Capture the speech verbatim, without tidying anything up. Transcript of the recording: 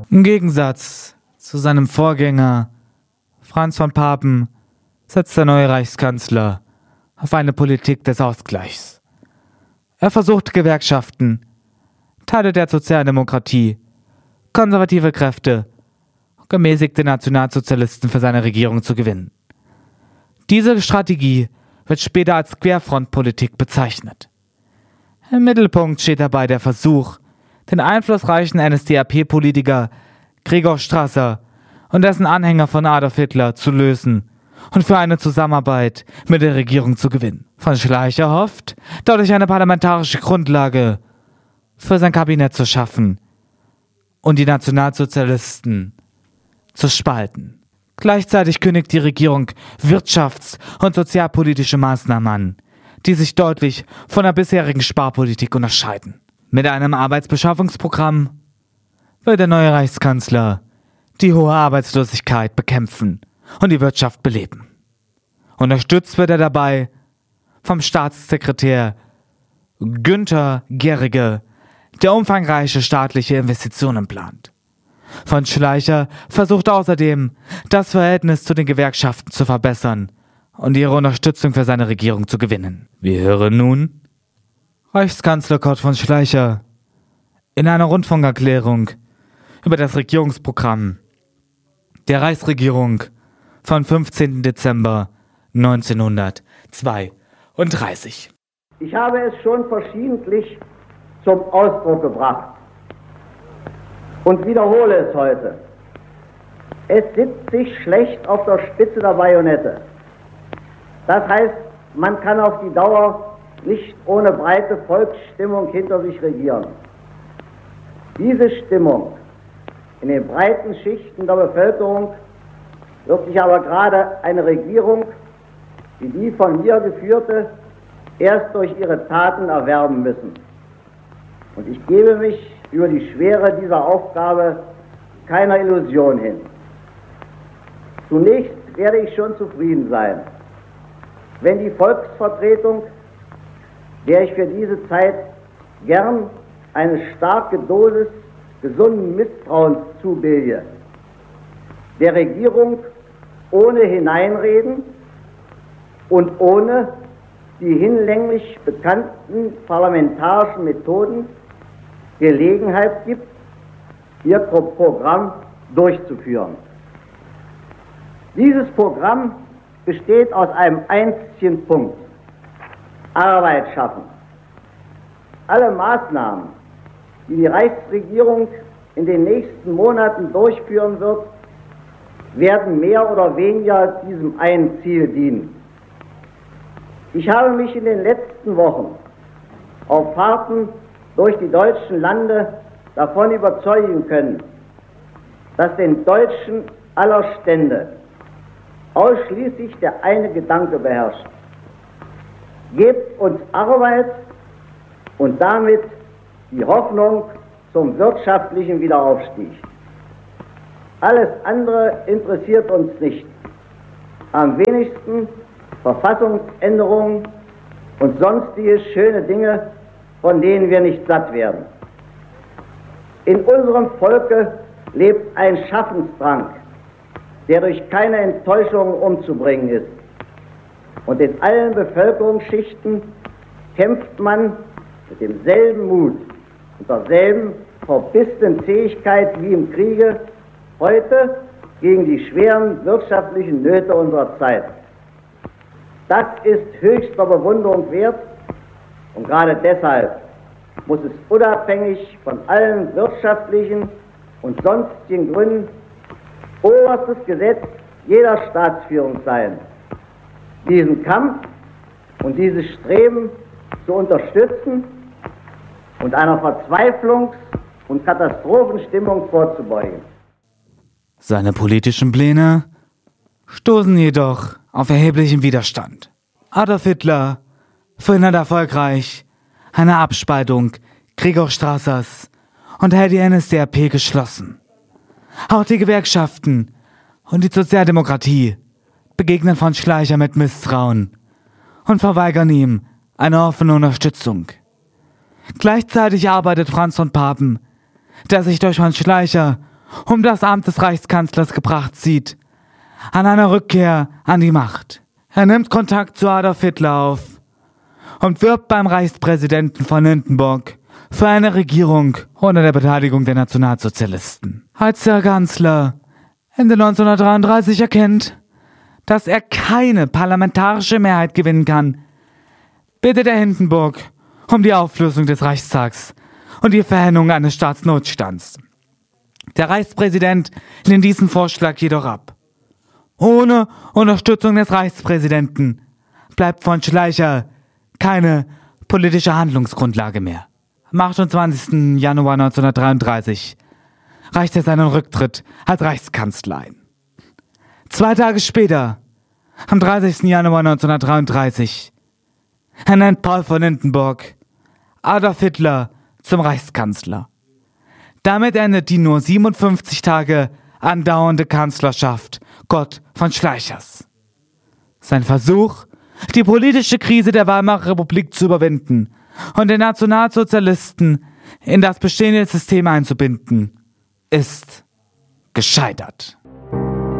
Im Gegensatz zu seinem Vorgänger Franz von Papen setzt der neue Reichskanzler auf eine Politik des Ausgleichs. Er versucht Gewerkschaften, Teile der Sozialdemokratie, konservative Kräfte und gemäßigte Nationalsozialisten für seine Regierung zu gewinnen. Diese Strategie wird später als Querfrontpolitik bezeichnet. Im Mittelpunkt steht dabei der Versuch, den einflussreichen N S D A P-Politiker Gregor Strasser und dessen Anhänger von Adolf Hitler zu lösen und für eine Zusammenarbeit mit der Regierung zu gewinnen. Von Schleicher hofft, dadurch eine parlamentarische Grundlage für sein Kabinett zu schaffen und die Nationalsozialisten zu spalten. Gleichzeitig kündigt die Regierung wirtschafts- und sozialpolitische Maßnahmen an, die sich deutlich von der bisherigen Sparpolitik unterscheiden. Mit einem Arbeitsbeschaffungsprogramm will der neue Reichskanzler die hohe Arbeitslosigkeit bekämpfen und die Wirtschaft beleben. Unterstützt wird er dabei vom Staatssekretär Günther Gerrige, der umfangreiche staatliche Investitionen plant. Von Schleicher versucht außerdem, das Verhältnis zu den Gewerkschaften zu verbessern und ihre Unterstützung für seine Regierung zu gewinnen. Wir hören nun Reichskanzler Kurt von Schleicher in einer Rundfunkerklärung über das Regierungsprogramm der Reichsregierung vom fünfzehnten Dezember neunzehnhundertzweiunddreißig. Ich habe es schon verschiedentlich zum Ausdruck gebracht und wiederhole es heute. Es sitzt sich schlecht auf der Spitze der Bajonette. Das heißt, man kann auf die Dauer nicht ohne breite Volksstimmung hinter sich regieren. Diese Stimmung in den breiten Schichten der Bevölkerung wird sich aber gerade eine Regierung, wie die von mir geführte, erst durch ihre Taten erwerben müssen. Und ich gebe mich über die Schwere dieser Aufgabe keiner Illusion hin. Zunächst werde ich schon zufrieden sein, wenn die Volksvertretung, der ich für diese Zeit gern eine starke Dosis gesunden Misstrauens zubillige, der Regierung ohne Hineinreden und ohne die hinlänglich bekannten parlamentarischen Methoden Gelegenheit gibt, ihr Programm durchzuführen. Dieses Programm besteht aus einem einzigen Punkt: Arbeit schaffen. Alle Maßnahmen, die die Reichsregierung in den nächsten Monaten durchführen wird, werden mehr oder weniger diesem einen Ziel dienen. Ich habe mich in den letzten Wochen auf Fahrten durch die deutschen Lande davon überzeugen können, dass den Deutschen aller Stände ausschließlich der eine Gedanke beherrscht: Gebt uns Arbeit und damit die Hoffnung zum wirtschaftlichen Wiederaufstieg. Alles andere interessiert uns nicht. Am wenigsten Verfassungsänderungen und sonstige schöne Dinge, von denen wir nicht satt werden. In unserem Volke lebt ein Schaffensdrang, der durch keine Enttäuschung umzubringen ist. Und in allen Bevölkerungsschichten kämpft man mit demselben Mut und derselben verbissenen Zähigkeit wie im Kriege heute gegen die schweren wirtschaftlichen Nöte unserer Zeit. Das ist höchster Bewunderung wert, und gerade deshalb muss es unabhängig von allen wirtschaftlichen und sonstigen Gründen oberstes Gesetz jeder Staatsführung sein, diesen Kampf und dieses Streben zu unterstützen und einer Verzweiflungs- und Katastrophenstimmung vorzubeugen. Seine politischen Pläne stoßen jedoch auf erheblichen Widerstand. Adolf Hitler verhindert erfolgreich eine Abspaltung Gregor Strassers und hält die N S D A P geschlossen. Auch die Gewerkschaften und die Sozialdemokratie begegnen von Schleicher mit Misstrauen und verweigern ihm eine offene Unterstützung. Gleichzeitig arbeitet Franz von Papen, der sich durch von Schleicher um das Amt des Reichskanzlers gebracht sieht, an einer Rückkehr an die Macht. Er nimmt Kontakt zu Adolf Hitler auf und wirbt beim Reichspräsidenten von Hindenburg für eine Regierung unter der Beteiligung der Nationalsozialisten. Als der Kanzler Ende neunzehnhundertdreiunddreißig erkennt, dass er keine parlamentarische Mehrheit gewinnen kann, bittet er Hindenburg um die Auflösung des Reichstags und die Verhängung eines Staatsnotstands. Der Reichspräsident lehnt diesen Vorschlag jedoch ab. Ohne Unterstützung des Reichspräsidenten bleibt von Schleicher keine politische Handlungsgrundlage mehr. Am achtundzwanzigsten Januar neunzehnhundertdreiunddreißig reicht er seinen Rücktritt als Reichskanzler ein. Zwei Tage später, am dreißigsten Januar neunzehnhundertdreiunddreißig, ernennt Paul von Hindenburg Adolf Hitler zum Reichskanzler. Damit endet die nur siebenundfünfzig Tage andauernde Kanzlerschaft Kurt von Schleichers. Sein Versuch, die politische Krise der Weimarer Republik zu überwinden und den Nationalsozialisten in das bestehende System einzubinden, ist gescheitert.